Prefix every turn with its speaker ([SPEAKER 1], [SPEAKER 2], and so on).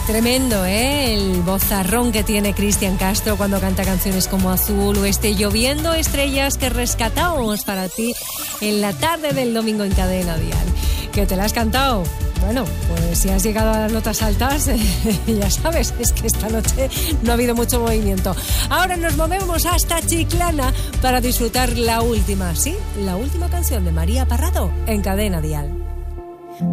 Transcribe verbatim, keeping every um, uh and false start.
[SPEAKER 1] Tremendo, ¿eh? El vozarrón que tiene Cristian Castro cuando canta canciones como Azul o este Lloviendo Estrellas que rescatamos para ti en la tarde del domingo en Cadena Dial. ¿Que te la has cantado? Bueno, pues si has llegado a las notas altas, eh, ya sabes, es que esta noche no ha habido mucho movimiento. Ahora nos movemos hasta Chiclana para disfrutar la última, sí, la última canción de María Parrado en Cadena Dial.